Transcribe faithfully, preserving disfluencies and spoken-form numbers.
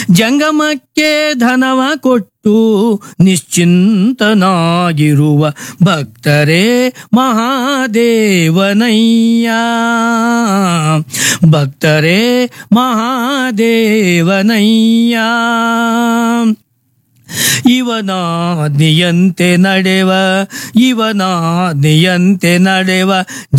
ಜಂಗಮಕ್ಕೆ ಧನವ ಕೊಟ್ಟು ನಿಶ್ಚಿಂತನಾಗಿರುವ ಭಕ್ತರೇ ಮಹಾದೇವನಯ್ಯ. ಭಕ್ತರೇ ಮಹಾದೇವನಯ್ಯ. ಇವನಾಜ್ಞೆಯಂತೆ ನಡೆವ ಇವನಾಜ್ಞೆಯಂತೆ ನಡೆವ